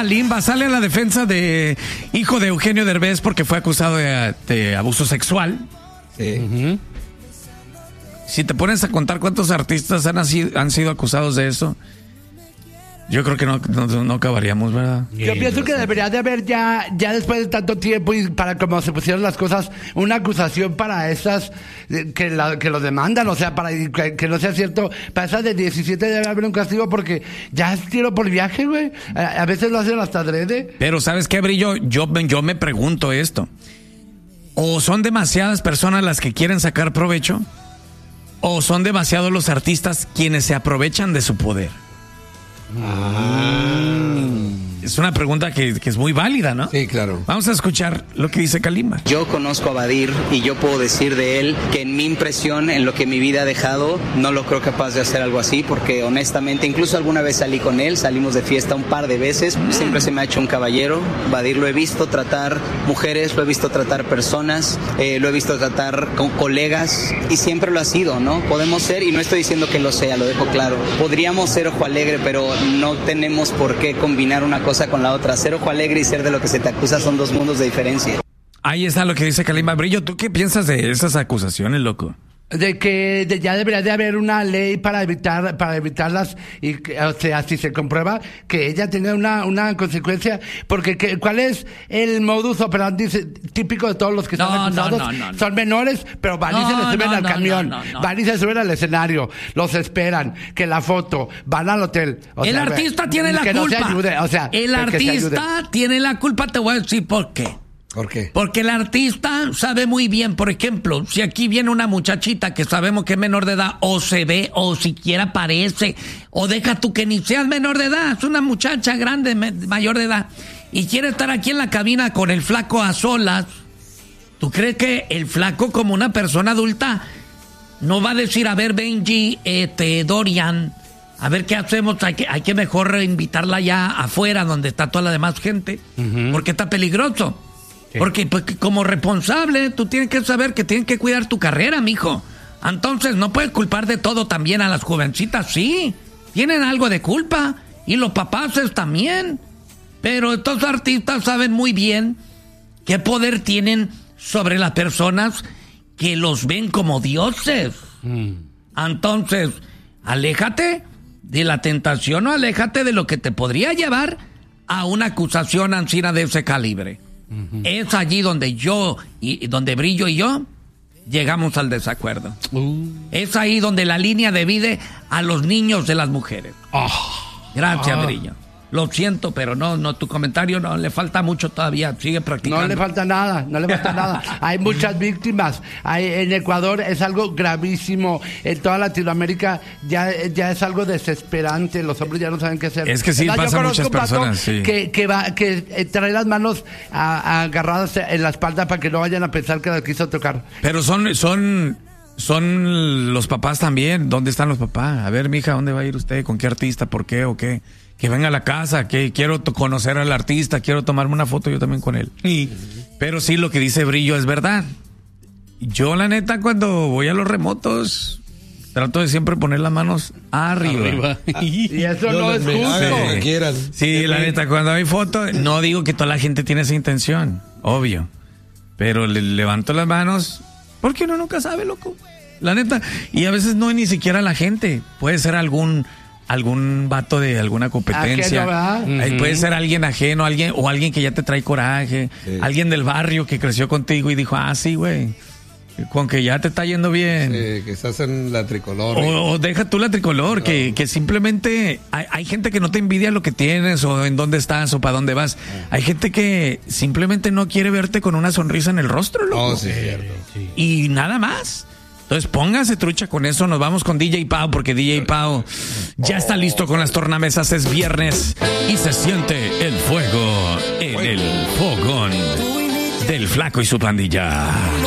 Kalimba sale a la defensa de hijo de Eugenio Derbez porque fue acusado de abuso sexual. Sí. Si te pones a contar cuántos artistas han sido acusados de eso, yo creo que no acabaríamos, ¿verdad? Yo pienso que debería de haber ya después de tanto tiempo y para como se pusieron las cosas, una acusación para esas que lo demandan, o sea, para que no sea cierto, para esas de 17 debe haber un castigo porque ya es tiro por viaje, güey. A veces lo hacen hasta adrede. Pero ¿sabes qué, Brillo? Yo me pregunto esto. ¿O son demasiadas personas las que quieren sacar provecho? ¿O son demasiados los artistas quienes se aprovechan de su poder? Es una pregunta que es muy válida, ¿no? Sí, claro. Vamos a escuchar lo que dice Kalimba. Yo conozco a Badir y yo puedo decir de él que en mi impresión, en lo que mi vida ha dejado, no lo creo capaz de hacer algo así, porque honestamente, incluso alguna vez salí con él, salimos de fiesta un par de veces, siempre se me ha hecho un caballero. Badir lo he visto tratar mujeres, lo he visto tratar personas, lo he visto tratar con colegas y siempre lo ha sido, ¿no? Podemos ser, y no estoy diciendo que lo sea, lo dejo claro, podríamos ser ojo alegre, pero no tenemos por qué combinar una cosa con la otra. Ser ojo alegre y ser de lo que se te acusa son dos mundos de diferencia. Ahí está lo que dice Kalimba. Brillo, ¿tú qué piensas de esas acusaciones, loco? De que ya debería de haber una ley para evitarlas y o sea, si se comprueba que ella tiene una consecuencia, porque ¿cuál es el modus operandi típico de todos los que están acusados? No. Son menores, pero van y se les suben al camión, van y se suben al escenario, los esperan, que la foto, van al hotel. El artista tiene la culpa. No se ayude, o sea, el artista tiene la culpa, te voy a decir por qué. ¿Por qué? Porque el artista sabe muy bien, por ejemplo, si aquí viene una muchachita que sabemos que es menor de edad, o se ve, o siquiera parece, o deja tú que ni seas menor de edad, es una muchacha grande, mayor de edad, y quiere estar aquí en la cabina con el flaco a solas, ¿tú crees que el flaco como una persona adulta no va a decir, a ver, Benji, Dorian, a ver qué hacemos, hay que mejor invitarla ya afuera donde está toda la demás gente, porque está peligroso? Porque pues, como responsable, tú tienes que saber que tienes que cuidar tu carrera, mijo. Entonces, no puedes culpar de todo también a las jovencitas, sí. Tienen algo de culpa. Y los papaces también. Pero estos artistas saben muy bien qué poder tienen sobre las personas que los ven como dioses. Entonces, aléjate de la tentación o aléjate de lo que te podría llevar a una acusación ancina de ese calibre. Es allí donde donde Brillo y yo llegamos al desacuerdo. Es ahí donde la línea divide a los niños de las mujeres. Gracias, Brillo. Lo siento, pero no, tu comentario no le falta mucho todavía. Sigue practicando. No le falta nada. Hay muchas víctimas. En Ecuador es algo gravísimo. En toda Latinoamérica ya es algo desesperante. Los hombres ya no saben qué hacer. Es que sí, pasa a muchas personas. Sí. Que trae las manos agarradas en la espalda para que no vayan a pensar que las quiso tocar. Pero son los papás también. ¿Dónde están los papás? A ver, mija, ¿dónde va a ir usted? ¿Con qué artista? ¿Por qué o qué? Que venga a la casa, que quiero conocer al artista, quiero tomarme una foto yo también con él. Pero sí, lo que dice Brillo es verdad. Yo, la neta, cuando voy a los remotos, trato de siempre poner las manos arriba. Y eso no es justo. Sí, la neta, cuando hay fotos, no digo que toda la gente tiene esa intención, obvio. Pero le levanto las manos, porque uno nunca sabe, loco. La neta. Y a veces no es ni siquiera la gente. Puede ser algún vato de alguna competencia. Puede ser alguien ajeno, alguien que ya te trae coraje, alguien del barrio que creció contigo y dijo, sí, güey, con que ya te está yendo bien. Sí, que estás en la tricolor. O deja tú la tricolor, que simplemente hay gente que no te envidia lo que tienes o en dónde estás o para dónde vas. Hay gente que simplemente no quiere verte con una sonrisa en el rostro, loco. Sí, cierto. Y nada más. Entonces póngase trucha con eso. Nos vamos con DJ Pau, porque DJ Pau ya está listo con las tornamesas. Es viernes y se siente el fuego en el fogón del Flaco y su pandilla.